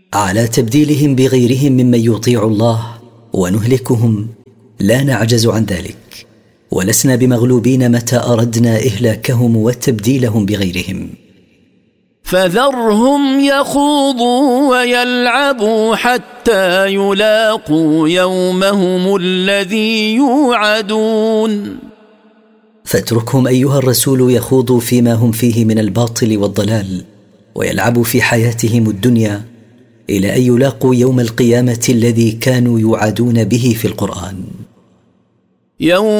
على تبديلهم بغيرهم ممن يطيع الله ونهلكهم، لا نعجز عن ذلك، ولسنا بمغلوبين متى أردنا إهلاكهم وتبديلهم بغيرهم. فذرهم يخوضوا ويلعبوا حتى يلاقوا يومهم الذي يوعدون. فاتركهم أيها الرسول يخوضوا فيما هم فيه من الباطل والضلال، ويلعبوا في حياتهم الدنيا إلى أن يلاقوا يوم القيامة الذي كانوا يوعدون به في القرآن.